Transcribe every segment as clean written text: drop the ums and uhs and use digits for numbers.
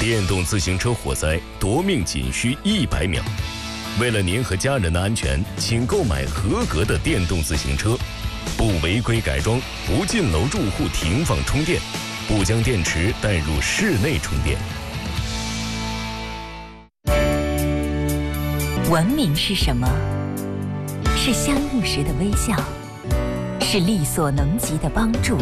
电动自行车火灾夺命仅需100秒。为了您和家人的安全，请购买合格的电动自行车，不违规改装，不进楼住户停放充电，不将电池带入室内充电。 文明是什么？是相遇时的微笑，是力所能及的帮助，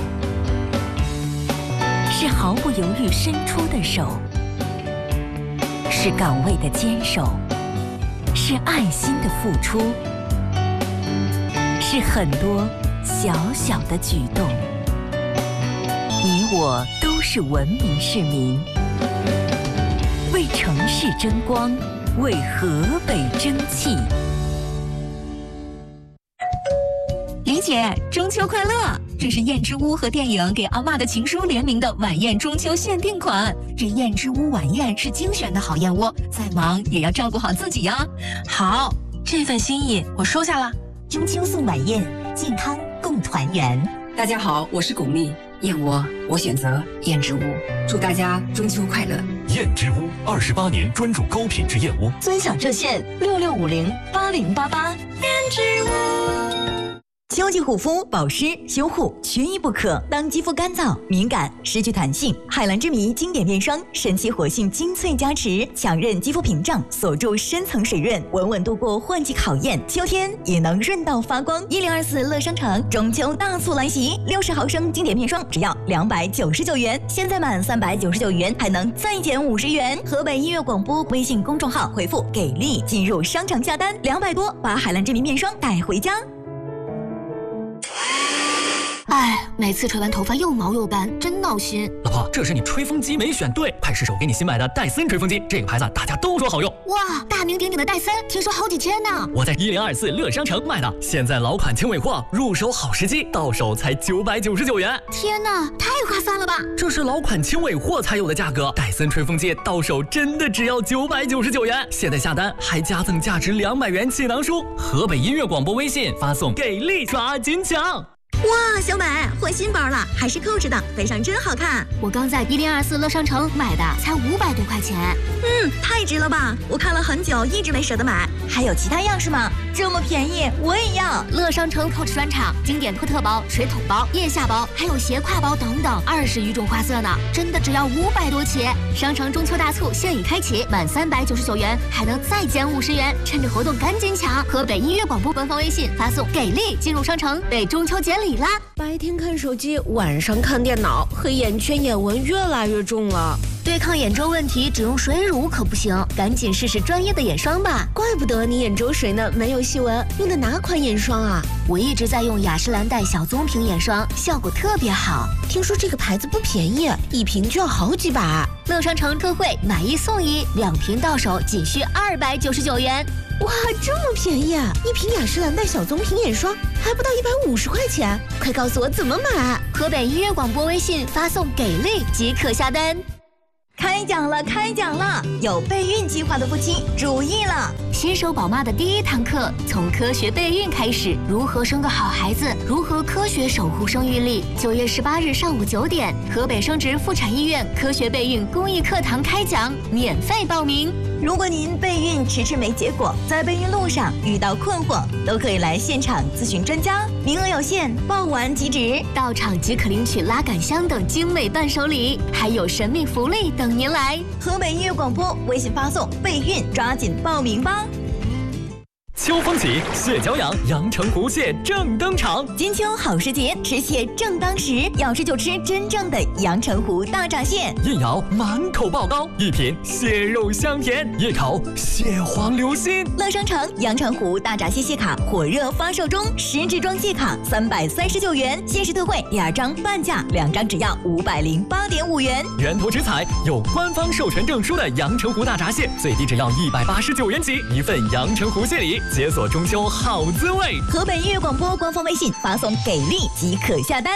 是毫不犹豫伸出的手，是岗位的坚守，是爱心的付出，是很多小小的举动。你我都是文明市民，为城市争光，为河北争气。 李姐，中秋快乐！这是燕之屋和电影给阿嬷的情书联名的晚宴中秋限定款。这燕之屋晚宴是精选的好燕窝，再忙也要照顾好自己呀。 好，这份心意我收下了。 中秋送晚宴，健康共团圆。 大家好，我是巩俐，燕窝我选择燕之屋，祝大家中秋快乐。 燕之屋28年专注高品质燕窝， 尊享热线66508088。燕之屋。 秋季护肤保湿修护缺一不可。当肌肤干燥、敏感、失去弹性，海蓝之谜经典面霜神奇活性精粹加持，强韧肌肤屏障，锁住深层水润，稳稳度过换季考验。秋天也能润到发光。1024乐商城中秋大促来袭，60毫升经典面霜只要299元，现在满399元还能再减50元。河北音乐广播微信公众号回复给力进入商城下单，200多把海蓝之谜面霜带回家。 哎，每次吹完头发又毛又干，真闹心。 老婆，这是你吹风机没选对，快试试我给你新买的戴森吹风机，这个牌子大家都说好用。 哇，大名鼎鼎的戴森，听说好几千呢。 我在1024乐商城买的，现在老款轻尾货，入手好时机，到手才999元。 天哪，太划算了吧！ 这是老款轻尾货才有的价格，戴森吹风机到手真的只要999元。现在下单还加赠价值200元气囊书。河北音乐广播微信发送给力抓紧抢。 哇，小美换新包了，还是扣着的，背上真好看。 我刚在1024乐商城买的，才500多块钱。 太值了吧！我看了很久，一直没舍得买。 还有其他样式吗？这么便宜，我也要！ 乐商城 Coach 专场经典托特包、水桶包、腋下包，还有斜挎包等等，20余种花色呢，真的只要500多起。商城中秋大促现已开启，满399元还能再减50元，趁着活动赶紧抢！河北音乐广播官方微信发送给力进入商城，为中秋节礼啦！ 白天看手机，晚上看电脑，黑眼圈、眼纹越来越重了。 对抗眼周问题，只用水乳可不行，赶紧试试专业的眼霜吧。 怪不得你眼周水呢，没有细纹。用的哪款眼霜啊？ 我一直在用雅诗兰黛小棕瓶眼霜，效果特别好。 听说这个牌子不便宜，一瓶就要好几百。 乐商城特惠，买1送1，2瓶到手仅需299元。 哇，这么便宜啊！一瓶雅诗兰黛小棕瓶眼霜还不到150块钱，快告诉我怎么买！ 河北音乐广播微信发送给力即可下单。 开讲了，开讲了！有备孕计划的夫妻注意了！ 新手宝妈的第1堂课，从科学备孕开始，如何生个好孩子，如何科学守护生育力。9月18日上午9点，河北生殖妇产医院科学备孕公益课堂开讲，免费报名。 如果您备孕迟迟没结果，在备孕路上遇到困惑，都可以来现场咨询专家，名额有限，报完即止。 到场即可领取拉杆箱等精美伴手礼，还有神秘福利等您来。 河北音乐广播微信发送备孕，抓紧报名吧。 秋风起，蟹脚痒，阳澄湖蟹正登场。 金秋好时节，吃蟹正当时，要吃就吃真正的阳澄湖大闸蟹。 一咬满口爆膏，一品蟹肉香甜，一口蟹黄流心。 乐商城阳澄湖大闸蟹蟹卡火热发售中，10支装蟹卡339元，限时特惠，2张半价，2张只要508.5元。 源头直采有官方授权证书的阳澄湖大闸蟹，最低只要189元起，一份阳澄湖蟹礼。解锁中秋好滋味。 河北音乐广播官方微信发送给力即可下单。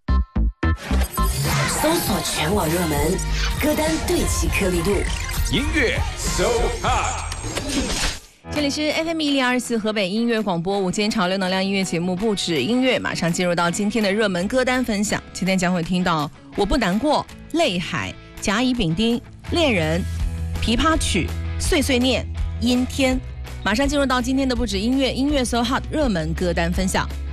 搜索全网热门歌单，对齐颗粒度， 音乐 So Hot。 这里是 FM 1024河北音乐广播午间潮流能量音乐节目，不止音乐，马上进入到今天的热门歌单分享。今天将会听到我不难过、泪海、甲乙丙丁、 恋人、琵琶曲、碎碎念、阴天。马上进入到今天的不止音乐，音乐 So Hot 热门歌单分享。